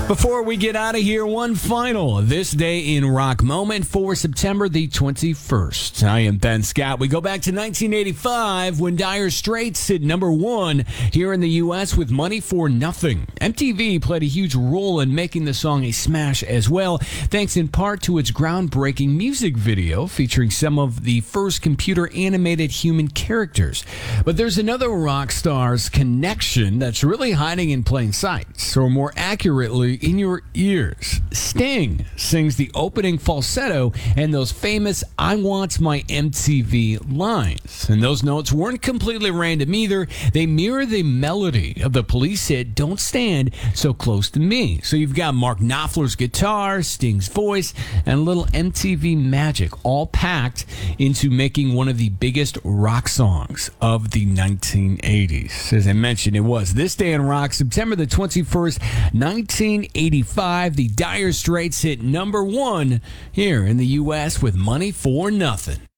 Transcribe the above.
Before we get out of here, one final This Day in Rock moment for September the 21st. I am Ben Scott. We go back to 1985 when Dire Straits hit number one here in the U.S. with Money for Nothing. MTV played a huge role in making the song a smash as well, thanks in part to its groundbreaking music video featuring some of the first computer-animated human characters. But there's another rock star's connection that's really hiding in plain sight, or more accurately, in your ears. Sting sings the opening falsetto and those famous "I Want My MTV" lines. And those notes weren't completely random either. They mirror the melody of the Police hit "Don't Stand So Close to Me." So you've got Mark Knopfler's guitar, Sting's voice, and a little MTV magic, all packed into making one of the biggest rock songs of the 1980s. As I mentioned, it was This Day in Rock, September the 21st, 1985. The Dire Straits hit number one here in the U.S. with Money for Nothing.